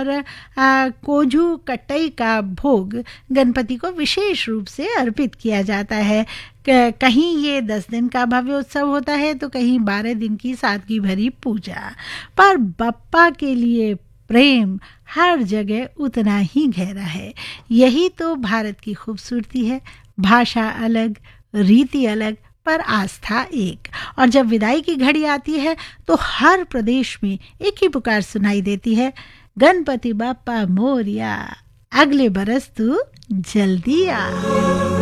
और कोझू कट्टई का भोग गणपति को विशेष रूप से अर्पित किया जाता है। कहीं ये 10 दिन का भव्य उत्सव होता है तो कहीं 12 दिन की सादगी भरी पूजा। पर बप्पा के लिए प्रेम हर जगह उतना ही गहरा है। यही तो भारत की खूबसूरती है। भाषा अलग, रीति अलग, पर आस्था एक। और जब विदाई की घड़ी आती है तो हर प्रदेश में एक ही पुकार सुनाई देती है, गणपति बप्पा मोरिया, अगले बरस तू जल्दी आ।